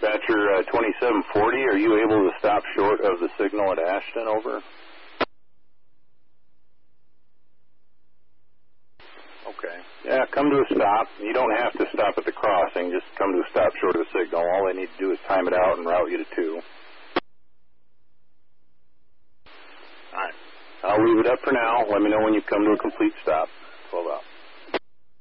Dispatcher 2740, are you able to stop short of the signal at Ashton, over? Okay. Yeah, come to a stop. You don't have to stop at the crossing. Just come to a stop short of the signal. All they need to do is time it out and route you to 2. All right. I'll leave it up for now. Let me know when you come to a complete stop. 12 out.